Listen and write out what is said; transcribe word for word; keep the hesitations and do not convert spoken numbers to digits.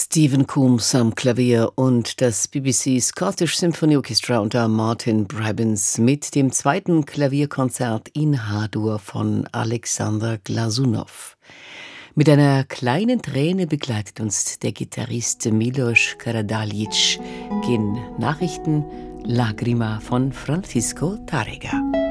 Stephen Coombs am Klavier und das B B C Scottish Symphony Orchestra unter Martin Brabbins mit dem zweiten Klavierkonzert in H-Dur von Alexander Glasunow. Mit einer kleinen Träne begleitet uns der Gitarrist Milos Karadalic. Gehen Nachrichten Lagrima von Francisco Tárrega.